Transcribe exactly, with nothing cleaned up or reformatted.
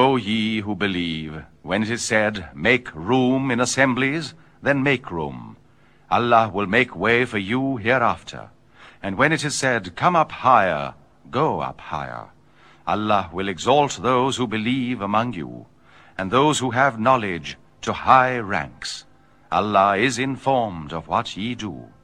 O ye who believe, when it is said, make room in assemblies, then make room. Allah will make way for you hereafter. And when it is said, come up higher, go up higher. Allah will exalt those who believe among you, and those who have knowledge to high ranks. Allah is informed of what ye do.